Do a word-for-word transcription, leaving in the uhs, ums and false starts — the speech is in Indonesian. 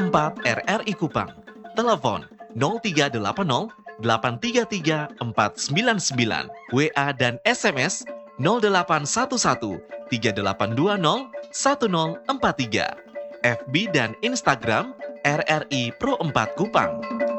empat R R I Kupang. Telepon nol tiga delapan nol delapan tiga tiga empat sembilan sembilan. W A dan S M S nol delapan satu satu tiga delapan dua nol satu nol empat tiga. F B dan Instagram R R I Pro empat Kupang.